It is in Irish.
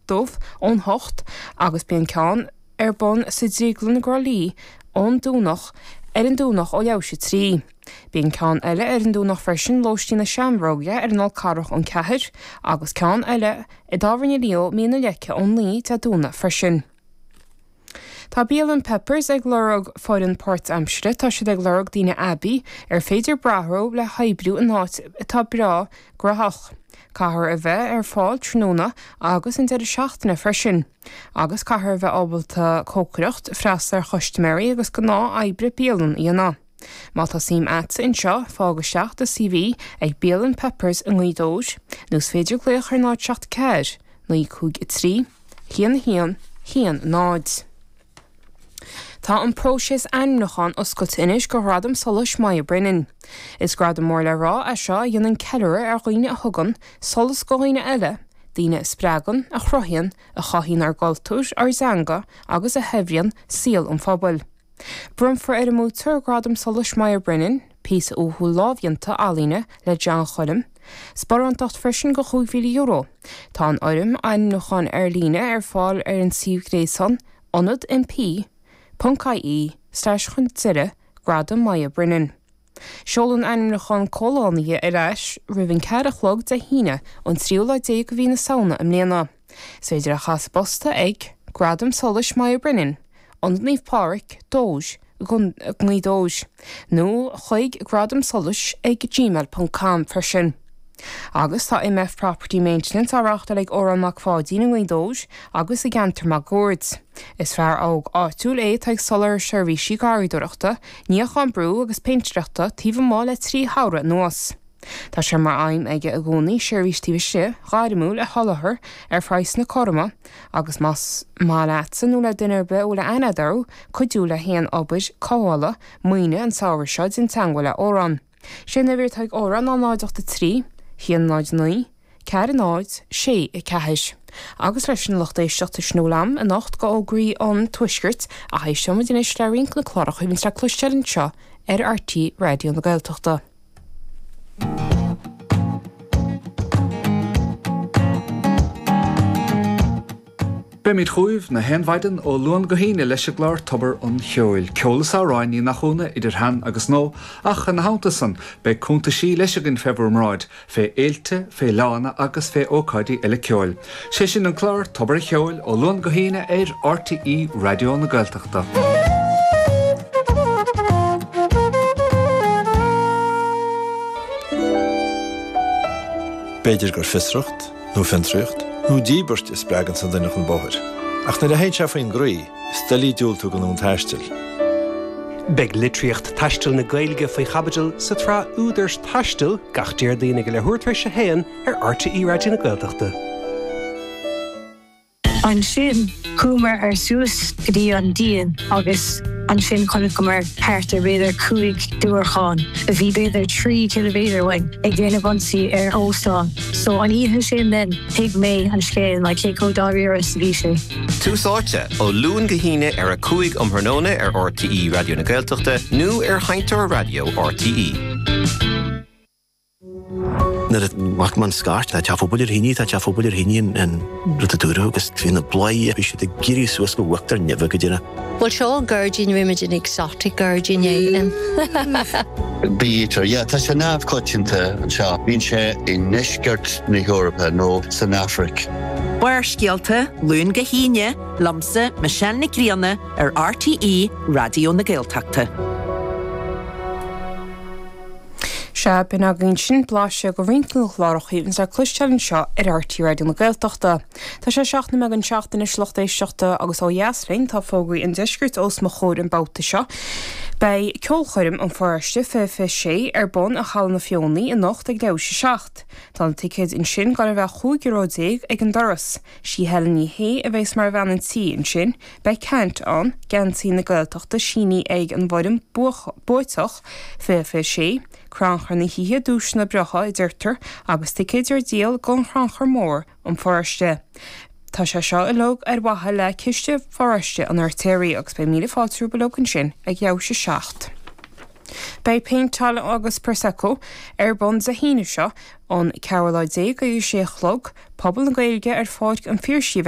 dómh ón hocht agus bíon ceann ar bon sa dríglan Grálí ón dúnach ar an dúnach ó leabhse trí. Bíon ceann eile ar an dúnach freisin lóistína seamróga ar an Alcarach ón ceathair agus ceann eile I dábhairne lío mína leice ón lí tá dúna freisin. Tá Béalin Peppers ag lorg fórin Port Amstre tá siad ag lorg Dína Abbey ar féidir brathró le haibbrú an áit tá bra grathach. Cahar a bheith ar fáil tróna agus an deidir seachtainna freisin. Agus cahar a bheith ábalta cócracht freastar choistméirí agus go ná aibre Béalin íana. Má tá sim atsa in seo fágus seach de CV ag Béalin Peppers an Nghaidóis, nús féidir gléoch ar náid seacht ceir, 9-3, hían náid. Tá an próses annachán oscailt inis go radam solas maia brenin. Is gradam mór le rá a seo dionan ceire ar ghoine a thugan, solas go ghoine eile, Dína sprágan a chrothíonn a chaithín ar galtúr ar zanga agus a hebhríonn síl an fphobal. Brumfar ar mútar gradam solas maia brenin, pís óthú lábhionanta alíne le Jean Cholim, spar an tacht freisin go €5,000. Tá an orm annachán ar líne ar fáil ar an síomh gréasan, Onad mp.ie/chun gradam maia brenin. Seolann annachán cólánaithe ar ais roimhin ceadachlog de híine an tríola dé go bhí na saona am léana. Féidir a chas bosta ag gradam solas maia brenin, Onad níomh páric dóis Nghaidóis, nó chuig gradam solas ag gmail.com freisin. Agus tá MF Property Maintenance áreachta le óran mac fáidí na Nghaidóis agus I gantar mac Gourds. Is fear ág áitiúil ag solar seirbhísí gáiríoireachta, níochán brú agus peintreachta tíomh má le 3 haura nuas. Tá sé mar aim aige a gcónaí seirbhís tíbhiste gáirimú a tholathair ar phráis na corma agus más má leatsa nó le duine be ó le anadar chuidú le héan obair cáhála muoine an saoir seid in teangaile óran. Sin na bhír teag óran an náideachta 3, hían náid 9, cear náid 6 I ceithis. Agus leis sin lucht éisteachta snúlam a nacht go ógraí an tuisgurt a haisio dine sleirín na chlárach chuimn le cluisteann seo ar RT Radio na Gaeltachta. Be míid chuimh na henmhaiden ó luan go híine leis glár tobar an cheoil. Ceolas áráinní nach chúna idir hen agus nó ach an hátasan be cúnta sí leis gin februar mráid fé éilte, fé lána agus fé ócáidí eile ceoil. Sé sin an clár tobar cheoil ó luan go híine ar RTE Radio na Gaeltachta. Beidir gur fisrucht, nó fintrucht, nó díbert is bregan san duine chun bóthir. Ach na le héint se faoin grí, stelí dúil tú go nún taistil. Beg litriocht taistil na Gaeilge faoi chabadil sa trá údars taistil gach déir daoine go le thuairtrééis se héan ar RTE Radio na Gaeltachta. An sin cúmar ar suas go dtí an díon agus an sin chuna go mar páirt ar beidir 5 dúrcháin a bhí beidir 3 km wein ag déanamh ansaí ar óstán. So an ihe sin den hiag mé an scéin le céco €10 bhí sé. Túsáte ó luan go híine ar a 5 amharnóna ar RTE Radio na Gaeltachta nó ar Haintear Radio RTE. När det man skart att jag får buller hinit att jag får buller hinin en rutatur och finna blai vi skulle giri så ska vakta neva gudina. Well, show Virgin Women exotic Virgin Yellen. Beater, ja, tas je nav kotjente, ja, binche in Neskert in Europa, no, South Africa. Waarskielte, Luan Gahine, Lamse, Michelle Nikriane, RTE, Radio na Gaeltachta. Se bin a gin sin bláise go rinkil chlárach hín sa cluisteann seo ar RTE Radio na Gaeltachta. Tá sé seachna me an seachtain is slochtééis seachta agus ó jaasling tá fógaí an disgurt os mo chóir an bouta seo. Bei ceolchoirim an foriste fé sé ar bon a chaal na fionna in nocht ag leise seacht. Tá an tiid in sin gal a bheith chuúgurródéag ag an doras. Sí helaní hé a bheits mar bhean an tí in sin, bei ceint an gantí na Gaeltachta síní ag an bhim buitoch fé sé, Cranchar na híthe dúis na brecha I dúirtar agus ticéidir díal gon chranchar mór an foriste. Tá sé seo I log ar wathe le ciste foriste an artéirí agus be míle fáú belogan sin ag jeabhse seacht. Bei peintal agus Prosecco ar bon a híine seo an Caroline go sé chlog, pobl an Gaeilge ar fáid an fíorsí